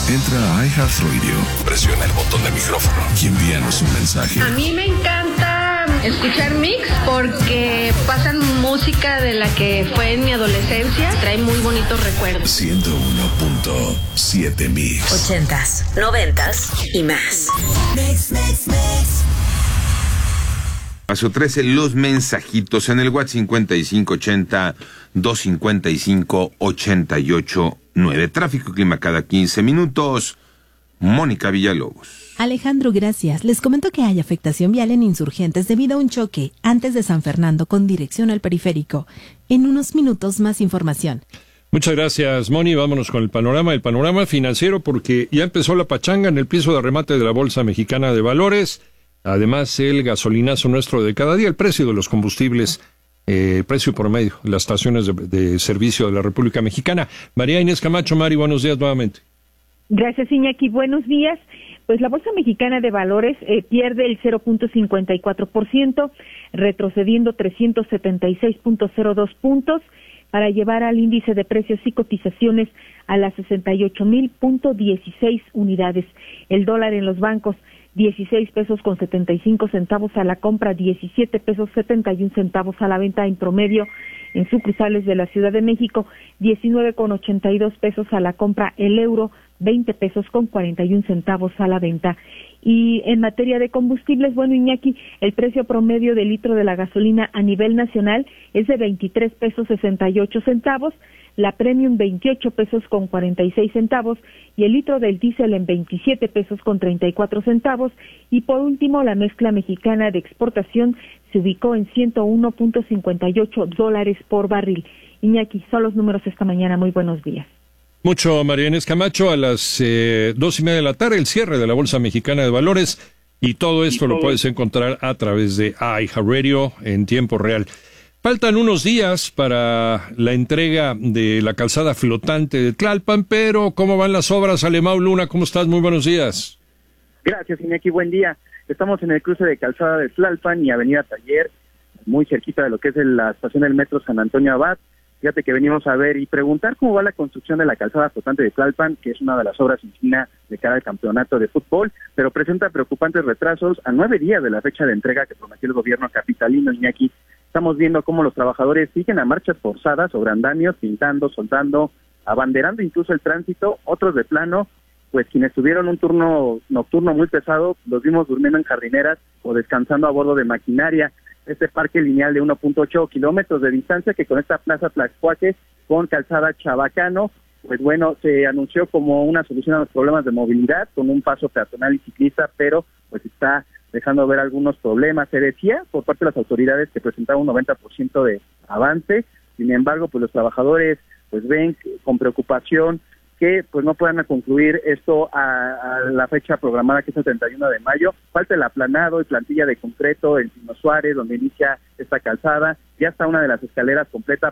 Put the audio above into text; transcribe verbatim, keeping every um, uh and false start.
Entra a iHeartRadio, presiona el botón de micrófono y envíanos un mensaje. A mí me encanta escuchar Mix porque pasan música de la que fue en mi adolescencia. Trae muy bonitos recuerdos. ciento uno punto siete Mix. Ochentas, noventas y más. Mix, mix, mix. Paso trece, los mensajitos en el WhatsApp cincuenta y cinco ochenta, doscientos cincuenta y cinco, ochenta y ocho nueve. Tráfico y clima cada quince minutos. Mónica Villalobos. Alejandro, gracias. Les comento que hay afectación vial en Insurgentes debido a un choque antes de San Fernando con dirección al periférico. En unos minutos más información. Muchas gracias, Moni. Vámonos con el panorama, el panorama financiero, porque ya empezó la pachanga en el piso de remate de la Bolsa Mexicana de Valores. Además, el gasolinazo nuestro de cada día, el precio de los combustibles, eh, precio promedio de las estaciones de, de servicio de la República Mexicana. María Inés Camacho, Mari, buenos días nuevamente. Gracias, Iñaki. Buenos días. Pues la Bolsa Mexicana de Valores eh, pierde el cero punto cincuenta y cuatro por ciento, retrocediendo trescientos setenta y seis punto cero dos puntos para llevar al índice de precios y cotizaciones a las sesenta y ocho mil punto dieciséis unidades. El dólar en los bancos, dieciséis pesos con setenta y cinco centavos a la compra, diecisiete pesos setenta y un centavos a la venta en promedio. En sucursales de la Ciudad de México, diecinueve con ochenta y dos pesos a la compra el euro, veinte pesos con cuarenta y un centavos a la venta. Y en materia de combustibles, bueno, Iñaki, el precio promedio del litro de la gasolina a nivel nacional es de veintitrés pesos sesenta y ocho centavos, la Premium veintiocho pesos con cuarenta y seis centavos y el litro del diésel en veintisiete pesos con treinta y cuatro centavos. Y por último, la mezcla mexicana de exportación se ubicó en ciento uno punto cincuenta y ocho dólares por barril. Iñaki, son los números esta mañana. Muy buenos días. Mucho, María Inés Camacho. A las eh, dos y media de la tarde, el cierre de la Bolsa Mexicana de Valores. Y todo esto lo puedes encontrar a través de iHeartRadio en tiempo real. Faltan unos días para la entrega de la calzada flotante de Tlalpan, pero ¿cómo van las obras? Alemão Luna, ¿cómo estás? Muy buenos días. Gracias, Iñaki, buen día. Estamos en el cruce de calzada de Tlalpan y Avenida Taller, muy cerquita de lo que es la estación del metro San Antonio Abad. Fíjate que venimos a ver y preguntar cómo va la construcción de la calzada flotante de Tlalpan, que es una de las obras insignia de cada campeonato de fútbol, pero presenta preocupantes retrasos a nueve días de la fecha de entrega que prometió el gobierno capitalino, Iñaki. Estamos viendo cómo los trabajadores siguen a marchas forzadas sobre andamios, pintando, soldando, abanderando incluso el tránsito. Otros de plano, pues quienes tuvieron un turno nocturno muy pesado, los vimos durmiendo en jardineras o descansando a bordo de maquinaria. Este parque lineal de uno punto ocho kilómetros de distancia que conecta Plaza Tlaxcuaque con Calzada Chabacano, pues bueno, se anunció como una solución a los problemas de movilidad con un paso peatonal y ciclista, pero pues está dejando ver algunos problemas. Se decía por parte de las autoridades que presentaba un noventa por ciento de avance, sin embargo, pues los trabajadores pues ven con preocupación que pues no puedan concluir esto a, a la fecha programada, que es el treinta y uno de mayo. Falta el aplanado y plantilla de concreto en Pino Suárez, donde inicia esta calzada. Ya está una de las escaleras completa